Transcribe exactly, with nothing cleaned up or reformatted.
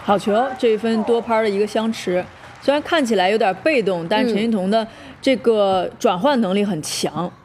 好球，这一分多拍的一个相持。虽然看起来有点被动，但陈欣彤的这个转换能力很强。